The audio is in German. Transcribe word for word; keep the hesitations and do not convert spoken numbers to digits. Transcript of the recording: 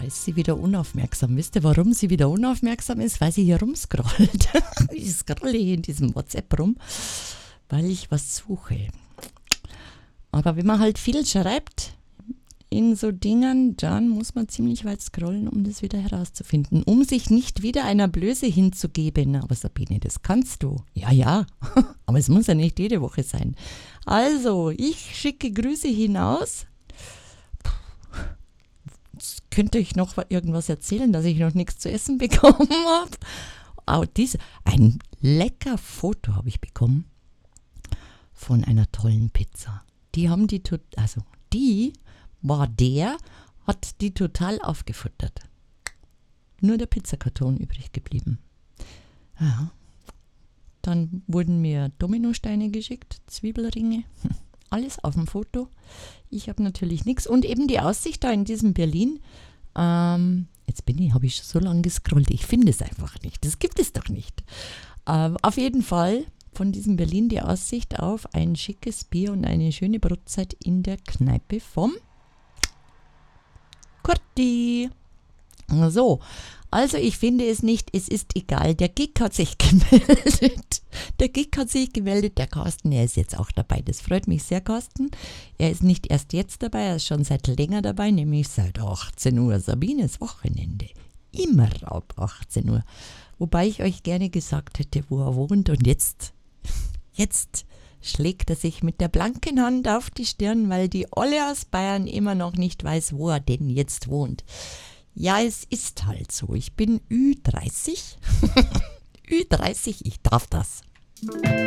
ist sie wieder unaufmerksam. Wisst ihr, warum sie wieder unaufmerksam ist? Weil sie hier rumscrollt. Ich scrolle hier in diesem WhatsApp rum, weil ich was suche. Aber wenn man halt viel schreibt in so Dingern, dann muss man ziemlich weit scrollen, um das wieder herauszufinden. Um sich nicht wieder einer Blöße hinzugeben. Aber Sabine, das kannst du. Ja, ja. Aber es muss ja nicht jede Woche sein. Also, ich schicke Grüße hinaus. Jetzt könnte ich noch irgendwas erzählen, dass ich noch nichts zu essen bekommen habe. Aber diese, ein lecker Foto habe ich bekommen von einer tollen Pizza. Die haben die, also die war der, hat die total aufgefuttert. Nur der Pizzakarton übrig geblieben. Ja. Dann wurden mir Dominosteine geschickt, Zwiebelringe, alles auf dem Foto. Ich habe natürlich nichts. Und eben die Aussicht da in diesem Berlin. Ähm, jetzt bin ich, habe ich schon so lange gescrollt. Ich finde es einfach nicht. Das gibt es doch nicht. Ähm, auf jeden Fall von diesem Berlin die Aussicht auf ein schickes Bier und eine schöne Brotzeit in der Kneipe vom Kurti. So, also ich finde es nicht, es ist egal. Der Gig hat sich gemeldet. Der Gig hat sich gemeldet, der Carsten, er ist jetzt auch dabei. Das freut mich sehr, Carsten. Er ist nicht erst jetzt dabei, er ist schon seit länger dabei, nämlich seit achtzehn Uhr. Sabines Wochenende. Immer ab achtzehn Uhr. Wobei ich euch gerne gesagt hätte, wo er wohnt. Und jetzt, jetzt schlägt er sich mit der blanken Hand auf die Stirn, weil die Olle aus Bayern immer noch nicht weiß, wo er denn jetzt wohnt. Ja, es ist halt so. Ich bin Ü dreißig. Ü dreißig, ich darf das.